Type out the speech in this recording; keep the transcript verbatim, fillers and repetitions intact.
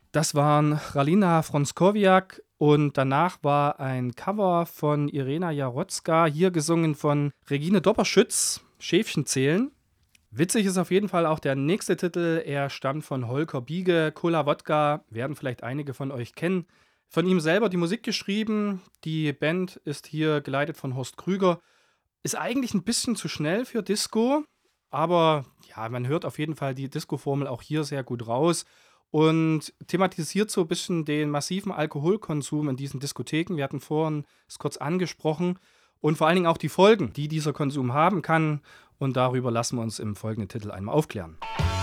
Das waren Ralina Frąckowiak und danach war ein Cover von Irena Jarotzka, hier gesungen von Regine Dopperschütz, Schäfchen zählen. Witzig ist auf jeden Fall auch der nächste Titel. Er stammt von Holger Biege, Cola Wodka, werden vielleicht einige von euch kennen. Von ihm selber die Musik geschrieben. Die Band ist hier geleitet von Horst Krüger. Ist eigentlich ein bisschen zu schnell für Disco, aber ja, man hört auf jeden Fall die Disco-Formel auch hier sehr gut raus und thematisiert so ein bisschen den massiven Alkoholkonsum in diesen Diskotheken. Wir hatten vorhin es kurz angesprochen und vor allen Dingen auch die Folgen, die dieser Konsum haben kann. Und darüber lassen wir uns im folgenden Titel einmal aufklären.